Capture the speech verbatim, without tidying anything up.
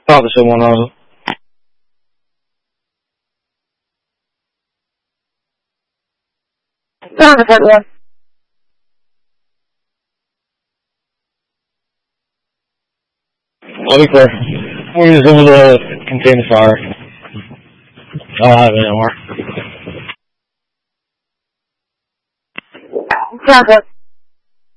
Oh, the same one also. No, the third one. I'll be clear. We're just able to contain the fire. I don't have it anymore. Sounds good.